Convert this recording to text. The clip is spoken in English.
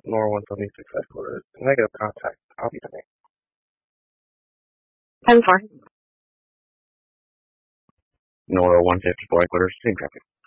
Nora 176 headquarters. Negative contact. Copy to me. 10-4. Nora 154 headquarters. Same traffic.